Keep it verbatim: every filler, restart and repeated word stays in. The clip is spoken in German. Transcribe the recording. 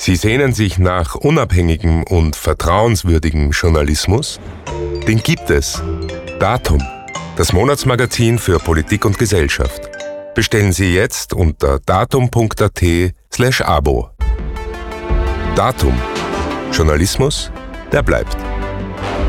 Sie sehnen sich nach unabhängigem und vertrauenswürdigem Journalismus? Den gibt es. Datum, das Monatsmagazin für Politik und Gesellschaft. Bestellen Sie jetzt unter datum punkt at slash abo. Datum. Journalismus, der bleibt.